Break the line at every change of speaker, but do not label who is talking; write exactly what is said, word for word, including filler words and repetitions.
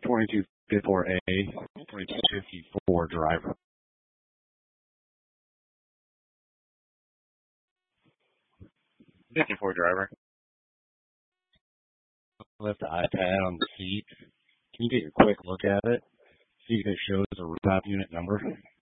twenty-two fifty-four A, twenty-two fifty-four driver. fifty-four driver. Left the iPad on the seat. Can you get a quick look at it? See if it shows a rooftop unit number?